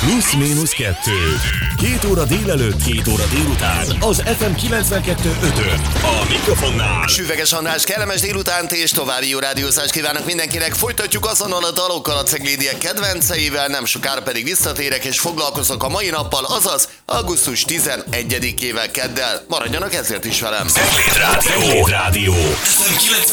Plusz-minusz 2. 2 óra délelőtt, 2 óra délután. Az FM 92.5-ön. A mikrofonnál Süveges András, kellemes délutánt és további jó rádiózást kívánok mindenkinek. Folytatjuk azonnal a dalokkal, a Ceglédiek kedvenceivel, nem sokára pedig visszatérek és foglalkozok a mai nappal, azaz augusztus 11-ével keddel. Maradjanak ezért is velem. Cegléd Rádió. FM